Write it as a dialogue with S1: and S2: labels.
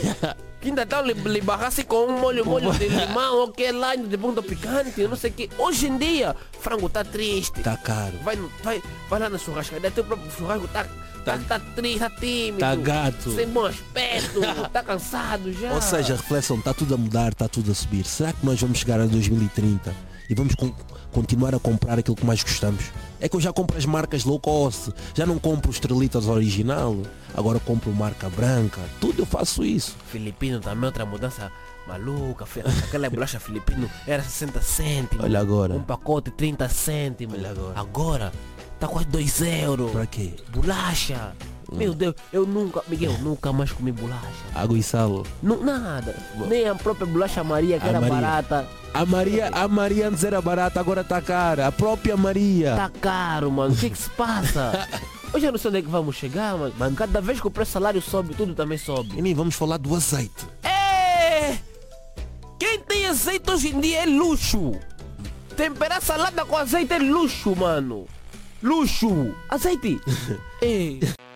S1: Que ainda tal lhe barrasse com um molho de limão, ok, lá de bunda picante, não sei o que. Hoje em dia, frango tá triste.
S2: Tá caro.
S1: Vai lá na churrascaria, teu próprio churrasco tá triste, tá tímido.
S2: Tá gato.
S1: Sem bom aspecto, tá cansado já.
S2: Ou seja, a reflexão, está tudo a mudar, está tudo a subir. Será que nós vamos chegar a 2030 e vamos continuar a comprar aquilo que mais gostamos? É que eu já compro as marcas low cost, já não compro os estrelitas original, agora compro marca branca, tudo eu faço isso.
S1: Filipino também, outra mudança maluca. Aquela bolacha filipino era 60 cêntimos.
S2: Olha agora.
S1: Um pacote 30 cêntimos.
S2: Olha agora.
S1: Agora tá quase 2 euros.
S2: Pra quê?
S1: Bolacha. Meu Deus, Miguel, nunca mais comi bolacha.
S2: Água e sal.
S1: Não, nada. Nem a própria bolacha Maria, que era
S2: Maria.
S1: barata.
S2: A Maria antes era barata, agora tá cara. A própria Maria.
S1: Tá caro, mano. O que se passa? Eu já não sei onde é que vamos chegar, mano. Cada vez que o preço do salário sobe, tudo também sobe.
S2: E nem vamos falar do azeite.
S1: Quem tem azeite hoje em dia é luxo. Temperar salada com azeite é luxo, mano. Luxo. Azeite.